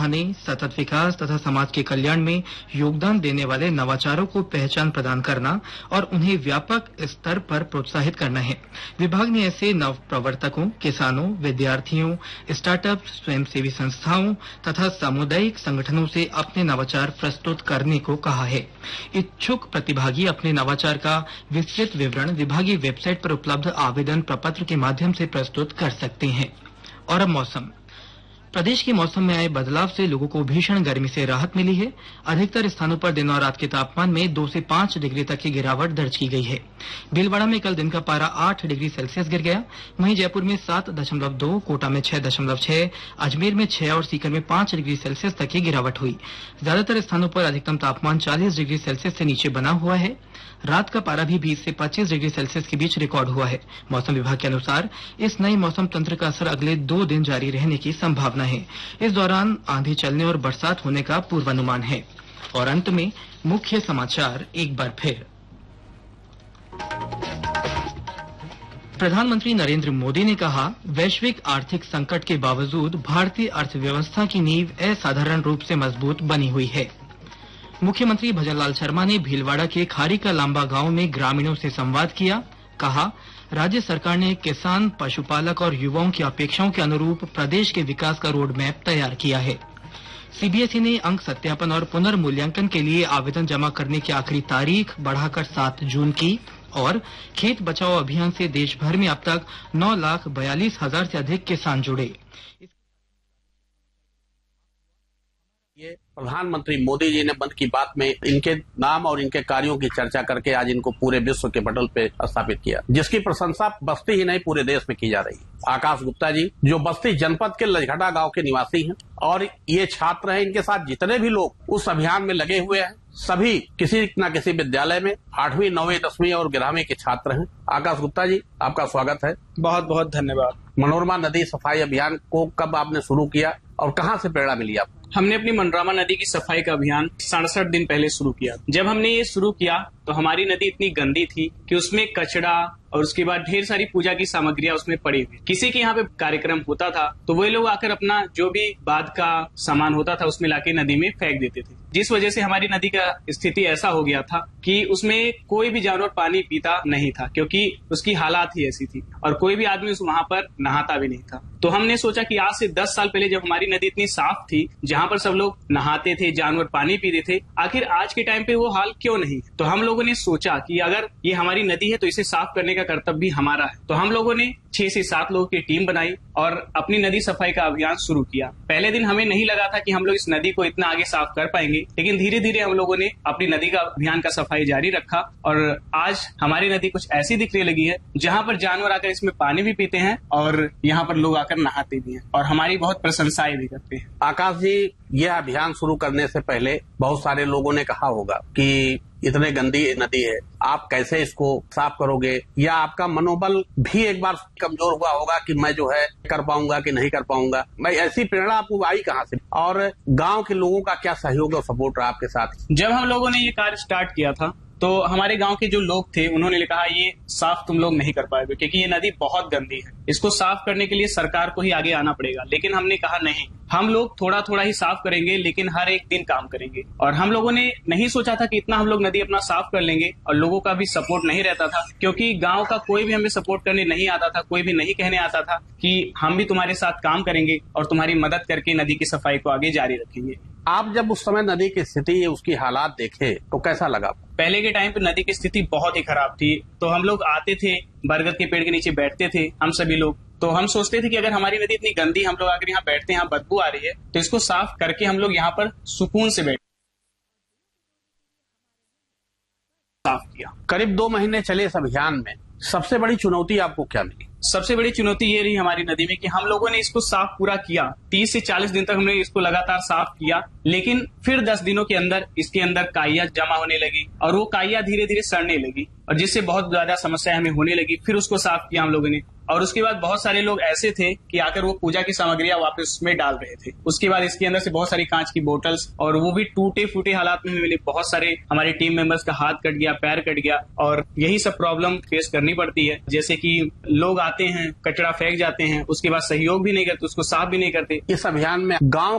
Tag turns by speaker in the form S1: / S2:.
S1: बढ़ाने, सतत विकास तथा समाज के कल्याण में योगदान देने वाले नवाचारों को पहचान प्रदान करना और उन्हें व्यापक स्तर पर प्रोत्साहित करना है। विभाग ने ऐसे नव प्रवर्तकों, किसानों, विद्यार्थियों, स्टार्टअप, स्वयंसेवी संस्थाओं तथा सामुदायिक संगठनों से अपने नवाचार प्रस्तुत करने को कहा है। इच्छुक प्रतिभागी अपने नवाचार का विस्तृत विवरण विभागीय वेबसाइट पर उपलब्ध आवेदन प्रपत्र के माध्यम से प्रस्तुत कर सकते हैं। और अब मौसम। प्रदेश के मौसम में आए बदलाव से लोगों को भीषण गर्मी से राहत मिली है। अधिकतर स्थानों पर दिन और रात के तापमान में 2 से 5 डिग्री तक की गिरावट दर्ज की गई है। भीलवाड़ा में कल दिन का पारा 8 डिग्री सेल्सियस गिर गया। वहीं जयपुर में 7.2, कोटा में 6.6, अजमेर में 6 और सीकर में 5 डिग्री सेल्सियस तक की गिरावट हुई। ज्यादातर स्थानों पर अधिकतम तापमान 40 डिग्री सेल्सियस से नीचे बना हुआ है। रात का पारा भी 20 से 25 डिग्री सेल्सियस के बीच रिकॉर्ड हुआ है। मौसम विभाग के अनुसार इस नए मौसम तंत्र का असर अगले 2 दिन जारी रहने की संभावना है। इस दौरान आंधी चलने और बरसात होने का पूर्वानुमान है। और अंत में मुख्य समाचार एक बार फिर। प्रधानमंत्री नरेंद्र मोदी ने कहा, वैश्विक आर्थिक संकट के बावजूद भारतीय अर्थव्यवस्था की नींव असाधारण रूप से मजबूत बनी हुई है। मुख्यमंत्री भजनलाल शर्मा ने भीलवाड़ा के खारी का लांबा गांव में ग्रामीणों से संवाद किया। कहा, राज्य सरकार ने किसान, पशुपालक और युवाओं की अपेक्षाओं के अनुरूप प्रदेश के विकास का रोड मैप तैयार किया है। सीबीएसई ने अंक सत्यापन और पुनर्मूल्यांकन के लिए आवेदन जमा करने की आखिरी तारीख बढ़ाकर 7 जून की। और खेत बचाओ अभियान से देश भर में अब तक 9,42,000 से अधिक किसान जुड़े।
S2: ये प्रधानमंत्री मोदी जी ने मन की बात में इनके नाम और इनके कार्यों की चर्चा करके आज इनको पूरे विश्व के पटल पे स्थापित किया, जिसकी प्रशंसा बस्ती ही नहीं पूरे देश में की जा रही है। आकाश गुप्ता जी जो बस्ती जनपद के लजघटा गांव के निवासी हैं और ये छात्र हैं, इनके साथ जितने भी लोग उस अभियान में लगे हुए हैं सभी किसी न किसी विद्यालय में 8वीं, 9वीं, 10वीं और 11वीं के छात्र हैं। आकाश गुप्ता जी आपका स्वागत है।
S3: बहुत बहुत धन्यवाद।
S2: मनोरमा नदी सफाई अभियान को कब आपने शुरू किया और कहाँ से प्रेरणा मिली आपको?
S3: हमने अपनी मनोरमा नदी की सफाई का अभियान 67 दिन पहले शुरू किया। जब हमने ये शुरू किया तो हमारी नदी इतनी गंदी थी कि उसमें कचरा और उसके बाद ढेर सारी पूजा की सामग्रियां उसमें पड़ी हुई। किसी के यहाँ पे कार्यक्रम होता था तो वही लोग आकर अपना जो भी बाद का सामान होता था उसमें लाके नदी में फेंक देते थे, जिस वजह से हमारी नदी का स्थिति ऐसा हो गया था कि उसमें कोई भी जानवर पानी पीता नहीं था, क्योंकि उसकी हालात ही ऐसी थी और कोई भी आदमी वहां पर नहाता भी नहीं था। तो हमने सोचा कि आज से 10 साल पहले जब हमारी नदी इतनी साफ थी, जहां पर सब लोग नहाते थे, जानवर पानी पीते थे, आखिर आज के टाइम पे वो हाल क्यों नहीं? तो हम लोगों ने सोचा कि अगर ये हमारी नदी है तो इसे साफ करने का कर्तव्य भी हमारा है। तो हम लोगों ने 6 से 7 लोगों की टीम बनाई और अपनी नदी सफाई का अभियान शुरू किया। पहले दिन हमें नहीं लगा था कि हम लोग इस नदी को इतना आगे साफ कर पाएंगे, लेकिन धीरे धीरे हम लोगों ने अपनी नदी का अभियान का सफाई जारी रखा और आज हमारी नदी कुछ ऐसी दिखने लगी है जहां पर जानवर आकर इसमें पानी भी पीते हैं और यहाँ पर लोग आकर नहाते भी हैं और हमारी बहुत प्रशंसाएं भी करते हैं।
S2: आकाश जी, यह अभियान शुरू करने से पहले बहुत सारे लोगों ने कहा होगा कि इतने गंदी नदी है, आप कैसे इसको साफ करोगे, या आपका मनोबल भी एक बार कमजोर हुआ होगा कि मैं जो है कर पाऊंगा कि नहीं कर पाऊंगा। मैं ऐसी प्रेरणा आपको आई कहाँ से और गांव के लोगों का क्या सहयोग और सपोर्ट रहा आपके साथ?
S3: जब हम लोगों ने ये कार्य स्टार्ट किया था तो हमारे गांव के जो लोग थे उन्होंने कहा ये साफ तुम लोग नहीं कर पाएंगे क्योंकि ये नदी बहुत गंदी है, इसको साफ करने के लिए सरकार को ही आगे आना पड़ेगा। लेकिन हमने कहा नहीं, हम लोग थोड़ा थोड़ा ही साफ करेंगे लेकिन हर एक दिन काम करेंगे। और हम लोगों ने नहीं सोचा था कि इतना हम लोग नदी अपना साफ कर लेंगे और लोगों का भी सपोर्ट नहीं रहता था, क्योंकि गांव का कोई भी हमें सपोर्ट करने नहीं आता था, कोई भी नहीं कहने आता था कि हम भी तुम्हारे साथ काम करेंगे और तुम्हारी मदद करके नदी की सफाई को आगे जारी रखेंगे।
S2: आप जब उस समय नदी की स्थिति, उसकी हालात देखे तो कैसा लगा?
S3: पहले के टाइम पे नदी की स्थिति बहुत ही खराब थी। तो हम लोग आते थे, बरगद के पेड़ के नीचे बैठते थे हम सभी लोग, तो हम सोचते थे कि अगर हमारी नदी इतनी गंदी, हम लोग आकर यहाँ बैठते हैं, यहाँ बदबू आ रही है, तो इसको साफ करके हम लोग यहाँ पर सुकून से बैठ साफ किया।
S2: करीब 2 महीने चले इस अभियान में सबसे बड़ी चुनौती आपको क्या मिली?
S3: सबसे बड़ी चुनौती ये रही हमारी नदी में कि हम लोगों ने इसको साफ पूरा किया, 30 से 40 दिन तक हमने इसको लगातार साफ किया, लेकिन फिर 10 दिनों के अंदर इसके अंदर काइया जमा होने लगी और वो काइया धीरे धीरे सड़ने लगी और जिससे बहुत ज्यादा समस्या हमें होने लगी। फिर उसको साफ किया हम लोगों ने और उसके बाद बहुत सारे लोग ऐसे थे कि आकर वो पूजा की सामग्रियां वापस उसमें डाल रहे थे। उसके बाद इसके अंदर से बहुत सारी कांच की बोतल्स और वो भी टूटे फूटे हालात में मिले। बहुत सारे हमारे टीम मेंबर्स का हाथ कट गया, पैर कट गया और यही सब प्रॉब्लम फेस करनी पड़ती है। जैसे कि लोग आते हैं, कचरा फेंक जाते हैं, उसके बाद सहयोग भी नहीं करते, उसको साफ भी नहीं करते।
S2: इस अभियान में गाँव